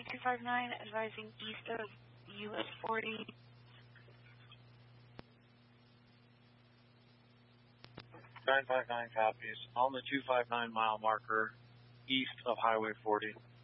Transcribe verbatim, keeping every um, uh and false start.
two five nine, advising east of U S forty. nine five nine copies. On the two five nine mile marker, east of Highway forty.